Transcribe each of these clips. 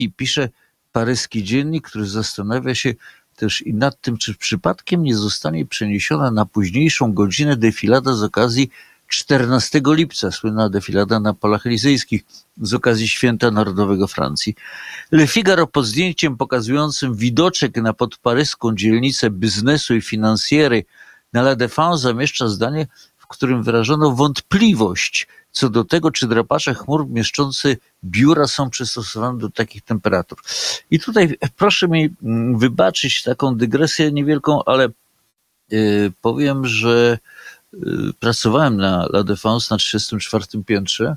I pisze paryski dziennik, który zastanawia się też i nad tym, czy przypadkiem nie zostanie przeniesiona na późniejszą godzinę defilada z okazji 14 lipca, słynna defilada na polach elizejskich z okazji Święta Narodowego Francji. Le Figaro pod zdjęciem pokazującym widoczek na podparyską dzielnicę biznesu i finansjery na La Défense zamieszcza zdanie, w którym wyrażono wątpliwość co do tego, czy drapacze chmur mieszczące biura są przystosowane do takich temperatur. I tutaj proszę mi wybaczyć taką dygresję niewielką, ale powiem, że pracowałem na La Défense na 34. piętrze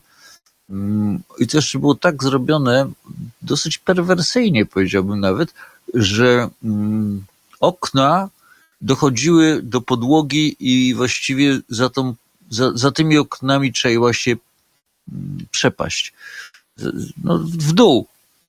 i to jeszcze było tak zrobione dosyć perwersyjnie, powiedziałbym nawet, że okna dochodziły do podłogi i właściwie za tymi oknami czaiła się przepaść. No, w dół.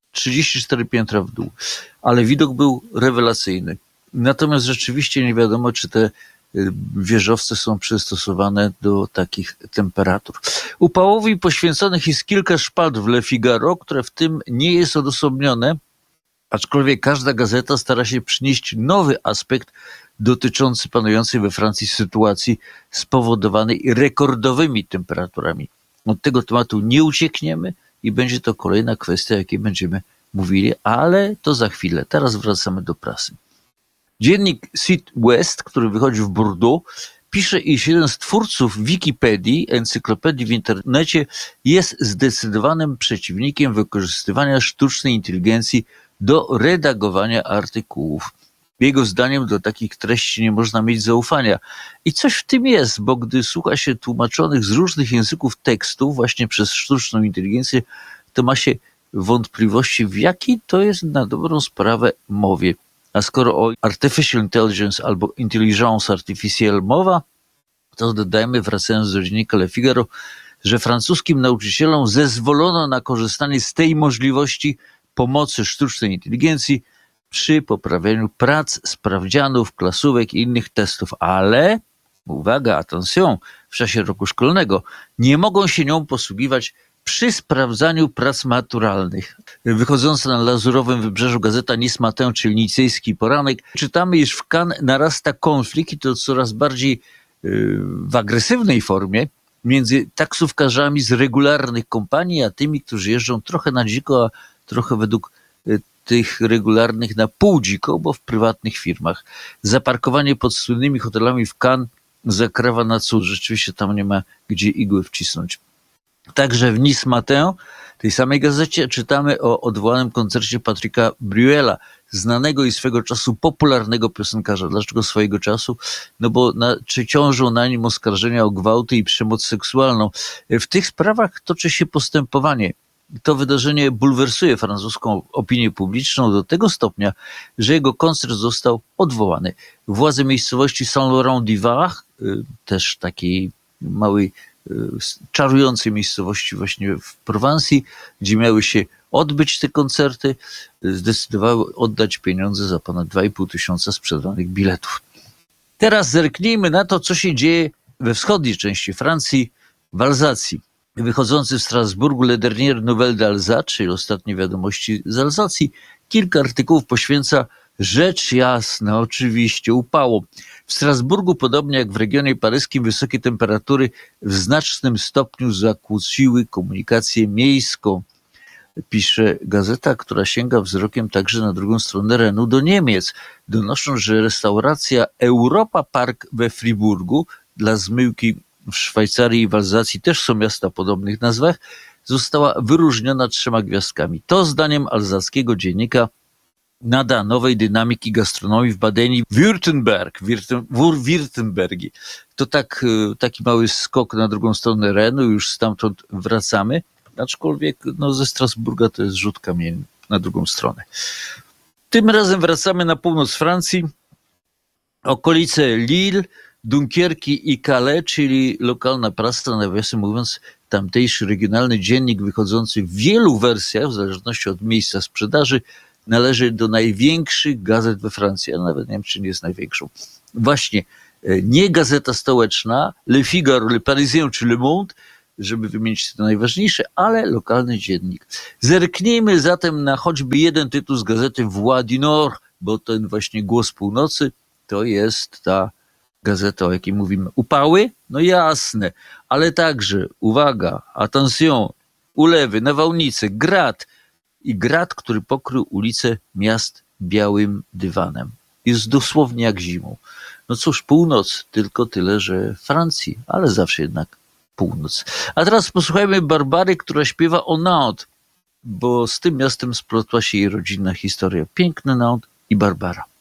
34 piętra w dół. Ale widok był rewelacyjny. Natomiast rzeczywiście nie wiadomo, czy te wieżowce są przystosowane do takich temperatur. Upałowi poświęconych jest kilka szpalt w Le Figaro, które w tym nie jest odosobnione, aczkolwiek każda gazeta stara się przynieść nowy aspekt dotyczący panującej we Francji sytuacji spowodowanej rekordowymi temperaturami. Od tego tematu nie uciekniemy i będzie to kolejna kwestia, o jakiej będziemy mówili, ale to za chwilę. Teraz wracamy do prasy. Dziennik Sud-Ouest, który wychodzi w Bordeaux, pisze, iż jeden z twórców Wikipedii, encyklopedii w internecie, jest zdecydowanym przeciwnikiem wykorzystywania sztucznej inteligencji do redagowania artykułów. Jego zdaniem do takich treści nie można mieć zaufania. I coś w tym jest, bo gdy słucha się tłumaczonych z różnych języków tekstów właśnie przez sztuczną inteligencję, to ma się wątpliwości, w jakiej to jest na dobrą sprawę mowie. A skoro o artificial intelligence albo intelligence artificielle mowa, to dodajmy, wracając do dziennika Le Figaro, że francuskim nauczycielom zezwolono na korzystanie z tej możliwości pomocy sztucznej inteligencji przy poprawianiu prac, sprawdzianów, klasówek i innych testów, ale, uwaga, attention, w czasie roku szkolnego nie mogą się nią posługiwać przy sprawdzaniu prac maturalnych. Wychodząca na Lazurowym Wybrzeżu gazeta Nice Matin, czyli nicejski poranek, czytamy, iż w Cannes narasta konflikt i to coraz bardziej w agresywnej formie między taksówkarzami z regularnych kompanii, a tymi, którzy jeżdżą trochę na dziko, a trochę według tych regularnych na pół dziko, bo w prywatnych firmach. Zaparkowanie pod słynnymi hotelami w Cannes zakrawa na cud. Rzeczywiście tam nie ma gdzie igły wcisnąć. Także w Nice Matin, tej samej gazecie, czytamy o odwołanym koncercie Patryka Bruela, znanego i swego czasu popularnego piosenkarza. Dlaczego swojego czasu? No bo czy ciążą na nim oskarżenia o gwałty i przemoc seksualną. W tych sprawach toczy się postępowanie. To wydarzenie bulwersuje francuską opinię publiczną do tego stopnia, że jego koncert został odwołany. Władze miejscowości Saint-Laurent-du-Var, też takiej małej, czarującej miejscowości właśnie w Prowansji, gdzie miały się odbyć te koncerty, zdecydowały oddać pieniądze za ponad 2,5 tysiąca sprzedanych biletów. Teraz zerknijmy na to, co się dzieje we wschodniej części Francji, w Alzacji. Wychodzący w Strasburgu Le Dernier Nouvelle d'Alsace, czyli ostatnie wiadomości z Alzacji, kilka artykułów poświęca rzecz jasna, oczywiście, upałom. W Strasburgu, podobnie jak w regionie paryskim, wysokie temperatury w znacznym stopniu zakłóciły komunikację miejską. Pisze gazeta, która sięga wzrokiem także na drugą stronę Renu do Niemiec, donosząc, że restauracja Europa Park we Friburgu, dla zmyłki w Szwajcarii i w Alzacji też są miasta o podobnych nazwach, została wyróżniona 3 gwiazdkami. To zdaniem alzackiego dziennika nada nowej dynamiki gastronomii w Badenii-Württembergi. To taki mały skok na drugą stronę Renu, już stamtąd wracamy, aczkolwiek ze Strasburga to jest rzut kamieni na drugą stronę. Tym razem wracamy na północ Francji, okolice Lille, Dunkierki i Calais, czyli lokalna prasa, nawiasem mówiąc, tamtejszy regionalny dziennik wychodzący w wielu wersjach, w zależności od miejsca sprzedaży, należy do największych gazet we Francji, a nawet nie wiem, czy nie jest największą. Właśnie, nie gazeta stołeczna, Le Figaro, Le Parisien czy Le Monde, żeby wymienić te najważniejsze, ale lokalny dziennik. Zerknijmy zatem na choćby jeden tytuł z gazety Voix du Nord, bo ten właśnie Głos Północy to jest ta gazeta, o jakiej mówimy. Upały? No jasne, ale także, uwaga, attention, ulewy, nawałnice, grad i grad, który pokrył ulice miast białym dywanem. Jest dosłownie jak zimą. No cóż, północ, tylko tyle, że Francji, ale zawsze jednak północ. A teraz posłuchajmy Barbary, która śpiewa o Nantes, bo z tym miastem splotła się jej rodzinna historia. Piękny Nantes i Barbara.